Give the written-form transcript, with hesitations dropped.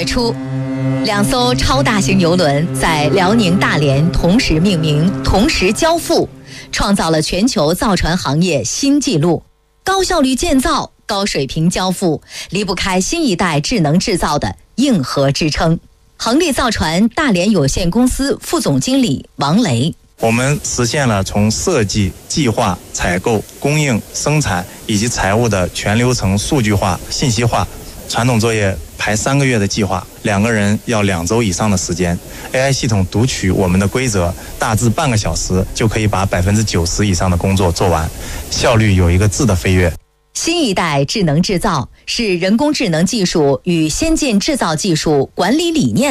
初，2艘超大型邮轮在辽宁大连同时命名、同时交付，创造了全球造船行业新纪录。高效率建造、高水平交付，离不开新一代智能制造的硬核支撑。恒力造船大连有限公司副总经理王雷： 我们实现了从设计、计划、采购、供应、生产以及财务的全流程数据化、信息化。传统作业排3个月的计划，2个人要2周以上的时间。AI 系统读取我们的规则，大致半个小时就可以把90%以上的工作做完，效率有一个质的飞跃。 新一代智能制造是人工智能技术与先进制造技术管理理念